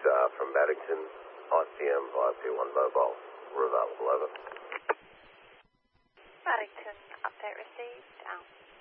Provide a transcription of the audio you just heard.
from Maddington, ICM via P1 Mobile. We're available, over. Maddington, update received.